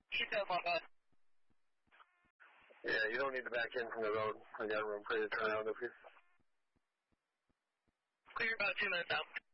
Seatbelt on, bud. Yeah, you don't need to back in from the road. I got room for you to turn around up here. Clear about 2 minutes out.